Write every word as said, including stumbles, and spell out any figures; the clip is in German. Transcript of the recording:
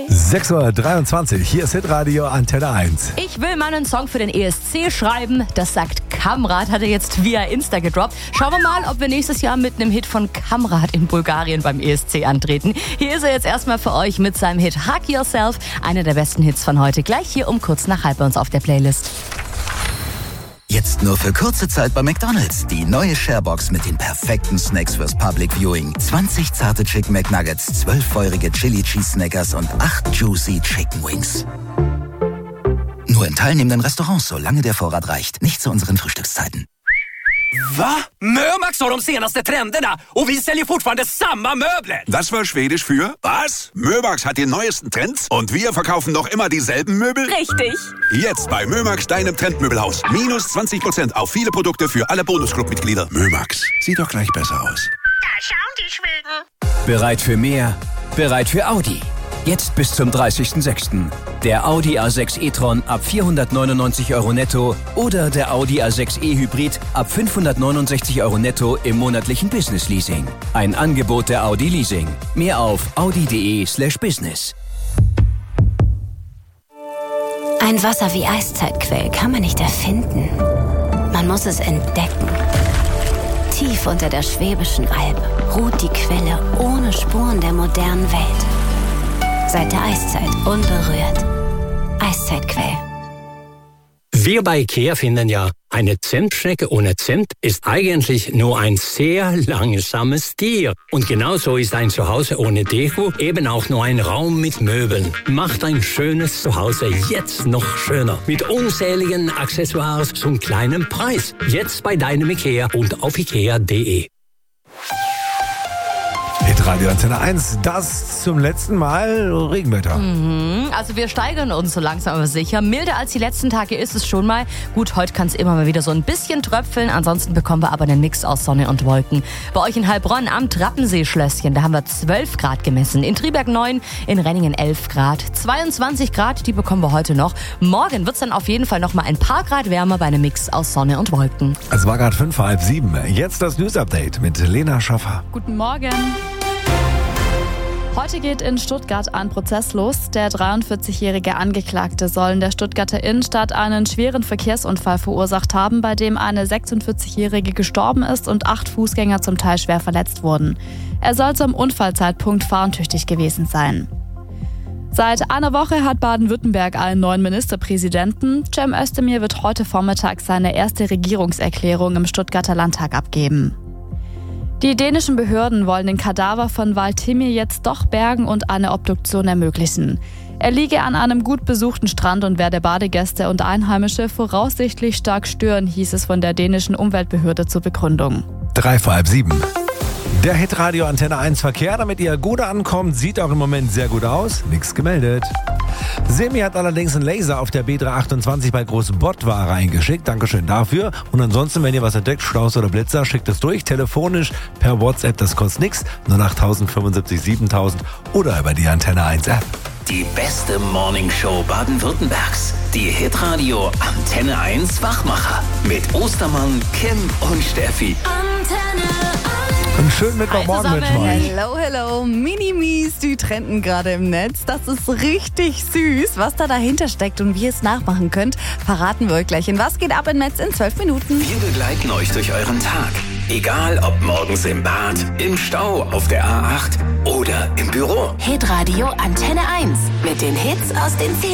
sechs Uhr dreiundzwanzig, hier ist Hitradio Antenne eins. Ich will mal einen Song für den E S C schreiben. Das sagt Kamrat, hat er jetzt via Insta gedroppt. Schauen wir mal, ob wir nächstes Jahr mit einem Hit von Kamrat in Bulgarien beim E S C antreten. Hier ist er jetzt erstmal für euch mit seinem Hit Hug Yourself. Einer der besten Hits von heute. Gleich hier um kurz nach halb bei uns auf der Playlist. Jetzt nur für kurze Zeit bei McDonald's. Die neue Sharebox mit den perfekten Snacks fürs Public Viewing. zwanzig zarte Chicken McNuggets, zwölf feurige Chili Cheese Snackers und acht Juicy Chicken Wings. Nur in teilnehmenden Restaurants, solange der Vorrat reicht. Nicht zu unseren Frühstückszeiten. Va? Mömax har de senaste trenderna och vi säljer fortfarande samma möbler. Das war Schwedisch für was? Mömax hat die neuesten Trends und wir verkaufen noch immer dieselben Möbel? Richtig. Jetzt bei Mömax, deinem Trendmöbelhaus. Minus zwanzig Prozent auf viele Produkte für alle Bonusclub-Mitglieder. Mömax, sieht doch gleich besser aus. Da schauen die Schweden. Bereit für mehr? Bereit für Audi. Jetzt bis zum dreißigsten sechsten Der Audi A sechs e-tron ab vierhundertneunundneunzig Euro netto oder der Audi A sechs e-Hybrid ab fünfhundertneunundsechzig Euro netto im monatlichen Business-Leasing. Ein Angebot der Audi Leasing. Mehr auf audi.de slash business. Ein Wasser wie Eiszeitquell kann man nicht erfinden. Man muss es entdecken. Tief unter der Schwäbischen Alb ruht die Quelle ohne Spuren der modernen Welt. Seit der Eiszeit unberührt. Eiszeitquell. Wir bei IKEA finden ja, eine Zentschnecke ohne Zent ist eigentlich nur ein sehr langsames Tier. Und genauso ist ein Zuhause ohne Deko eben auch nur ein Raum mit Möbeln. Macht ein schönes Zuhause jetzt noch schöner. Mit unzähligen Accessoires zum kleinen Preis. Jetzt bei deinem IKEA und auf ikea punkt de. Hitradio Antenne eins, das zum letzten Mal Regenwetter. Mhm, also wir steigern uns so langsam aber sicher. Milder als die letzten Tage ist es schon mal. Gut, heute kann es immer mal wieder so ein bisschen tröpfeln. Ansonsten bekommen wir aber einen Mix aus Sonne und Wolken. Bei euch in Heilbronn am Trappensee-Schlösschen, da haben wir zwölf Grad gemessen. In Triberg neun, in Renningen elf Grad. zweiundzwanzig Grad, die bekommen wir heute noch. Morgen wird es dann auf jeden Fall noch mal ein paar Grad wärmer bei einem Mix aus Sonne und Wolken. Es war gerade fünf vor halb sieben. Jetzt das News-Update mit Lena Schaffer. Guten Morgen. Heute geht in Stuttgart ein Prozess los. Der dreiundvierzigjährige Angeklagte soll in der Stuttgarter Innenstadt einen schweren Verkehrsunfall verursacht haben, bei dem eine sechsundvierzigjährige gestorben ist und acht Fußgänger zum Teil schwer verletzt wurden. Er soll zum Unfallzeitpunkt fahrentüchtig gewesen sein. Seit einer Woche hat Baden-Württemberg einen neuen Ministerpräsidenten. Cem Özdemir wird heute Vormittag seine erste Regierungserklärung im Stuttgarter Landtag abgeben. Die dänischen Behörden wollen den Kadaver von Valtimir jetzt doch bergen und eine Obduktion ermöglichen. Er liege an einem gut besuchten Strand und werde Badegäste und Einheimische voraussichtlich stark stören, hieß es von der dänischen Umweltbehörde zur Begründung. Drei vor halb sieben. Der Hitradio Antenne eins Verkehr, damit ihr gut ankommt, sieht auch im Moment sehr gut aus. Nichts gemeldet. Semi hat allerdings einen Laser auf der B dreihundertachtundzwanzig bei Großbottwar reingeschickt. Dankeschön dafür. Und ansonsten, wenn ihr was entdeckt, Staus oder Blitzer, schickt es durch. Telefonisch, per WhatsApp, das kostet nichts. null acht fünfundsiebzig siebentausend oder über die Antenne eins App. Die beste Morningshow Baden-Württembergs. Die Hitradio Antenne eins Wachmacher. Mit Ostermann, Kim und Steffi. Antenne Einen schönen Mittwochmorgen wünschen wir euch. Hello, hello. Minimis, die trenden gerade im Netz. Das ist richtig süß. Was da dahinter steckt und wie ihr es nachmachen könnt, verraten wir euch gleich. In Was geht ab im Netz in zwölf Minuten. Wir begleiten euch durch euren Tag. Egal ob morgens im Bad, im Stau, auf der A acht oder im Büro. Hitradio Antenne eins mit den Hits aus den